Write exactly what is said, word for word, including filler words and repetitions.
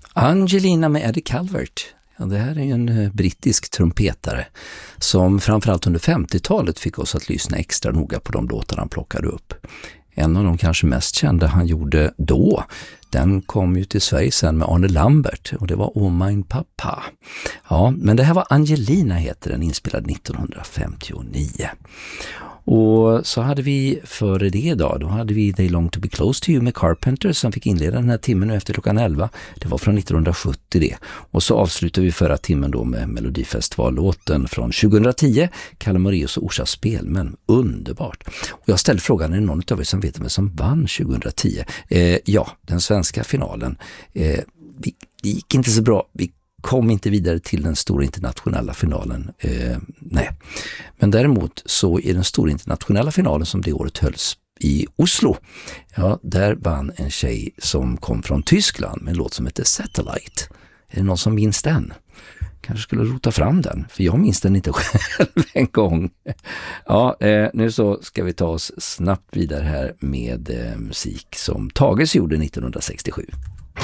Angelina med Eddie Calvert. Ja, det här är ju en uh, brittisk trumpetare som framförallt under femtiotalet fick oss att lyssna extra noga på de låtar han plockade upp. En av de kanske mest kända han gjorde då, den kom ju till Sverige sen med Arne Lambert och det var Oh Mein Papa. Ja, men det här var Angelina heter den, inspelad nittonhundrafemtionio. Och så hade vi före det då, då hade vi They Long To Be Close To You med Carpenter som fick inleda den här timmen nu efter klockan elva. Det var från nittonhundrasjuttio det. Och så avslutade vi förra timmen då med Melodifestivallåten från tjugohundratio, Kalle Moraeus och Orsa Spelmän. Underbart. Och jag ställde frågan, är det någon av er som vet vem som vann tjugohundratio? Eh, ja, den svenska finalen. Eh, vi, det gick inte så bra. Vi kom inte vidare till den stora internationella finalen. Eh, nej. Men däremot så i den stora internationella finalen som det året hölls i Oslo, ja, där vann en tjej som kom från Tyskland med en låt som heter Satellite. Är det någon som minns den? Kanske skulle rota fram den, för jag minns den inte själv en gång. Ja, eh, nu så ska vi ta oss snabbt vidare här med eh, musik som Tages gjorde nittonhundrasextiosju.